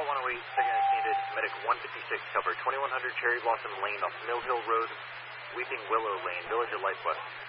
108, second is needed. Medic 156, cover 2100 Cherry Blossom Lane off Mill Hill Road, Weeping Willow Lane, Village at Light West.